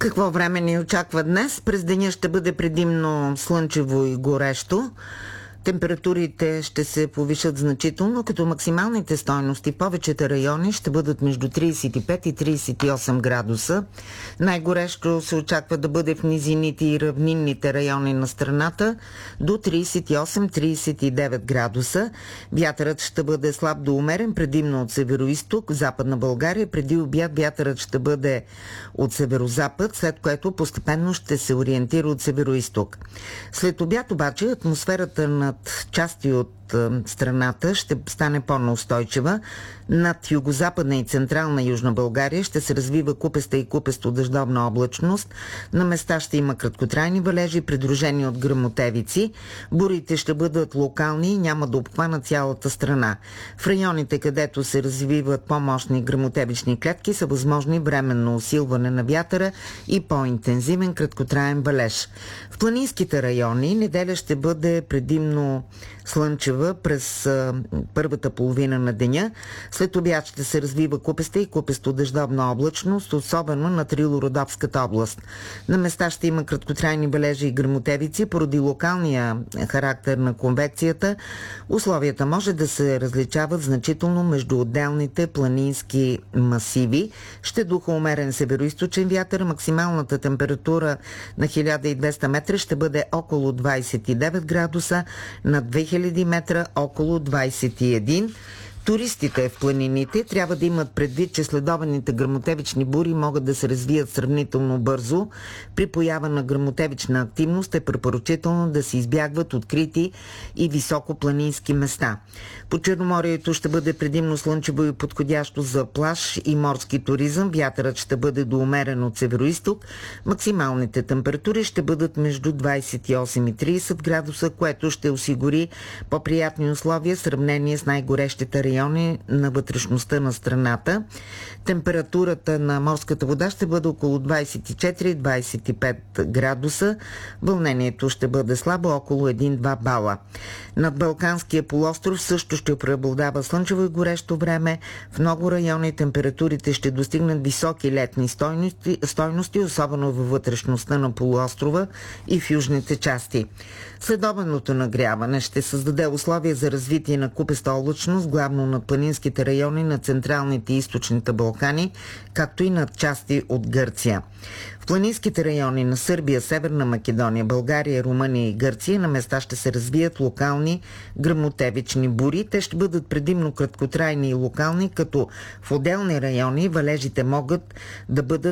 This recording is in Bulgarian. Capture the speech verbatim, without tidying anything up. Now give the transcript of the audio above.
Какво време ни очаква днес? През деня ще бъде предимно слънчево и горещо. Температурите ще се повишат значително, като максималните стойности в повечето райони ще бъдат между тридесет и пет и тридесет и осем градуса. Най-горещо се очаква да бъде в низините и равнинните райони на страната до тридесет и осем до тридесет и девет градуса. Вятърът ще бъде слаб до умерен, предимно от североизток, в Западна България. Преди обяд вятърът ще бъде от северозапад, след което постепенно ще се ориентира от североизток. След обяд обаче атмосферата на части от страната ще стане по-неустойчива. Над югозападна и централна Южна България ще се развива купеста и купесто дъждовна облачност. На места ще има краткотрайни валежи, придружени от гръмотевици. Бурите ще бъдат локални и няма да обхванат цялата страна. В районите, където се развиват по-мощни гръмотевични клетки, са възможни временно усилване на вятъра и по-интензивен краткотраен валеж. В планинските райони неделя ще бъде предимно слънчева през а, първата половина на деня. След обяд ще се развива купеста и купесто дъждовна облачност, особено на Трило-Родопската област. На места ще има краткотрайни бележи и гръмотевици. Поради локалния характер на конвекцията, условията може да се различават значително между отделните планински масиви. Ще духа умерен североизточен вятър. Максималната температура на хиляда и двеста метра ще бъде около двадесет и девет градуса, на две хиляди метра около двадесет и един. Туристите в планините трябва да имат предвид, че следобедните гръмотевични бури могат да се развият сравнително бързо. При поява на гръмотевична активност е препоръчително да се избягват открити и високопланински места. По Черноморието ще бъде предимно слънчево и подходящо за плаж и морски туризъм. Вятърът ще бъде до умерен от североизток. Максималните температури ще бъдат между двадесет и осем и тридесет градуса, което ще осигури по-приятни условия в сравнение с най-горещите райони на вътрешността на страната. Температурата на морската вода ще бъде около двадесет и четири до двадесет и пет градуса. Вълнението ще бъде слабо, около един до два бала. Над Балканския полуостров също ще преобладава слънчево и горещо време. В много райони температурите ще достигнат високи летни стойности, стойности, особено във вътрешността на полуострова и в южните части. Следобедното нагряване ще създаде условия за развитие на купеста облачност, главно над планинските райони на централните и източните Балкани, както и над части от Гърция. В планинските райони на Сърбия, Северна Македония, България, Румъния и Гърция на места ще се развият локални гръмотевични бури. Те ще бъдат предимно краткотрайни и локални, като в отделни райони валежите могат да бъдат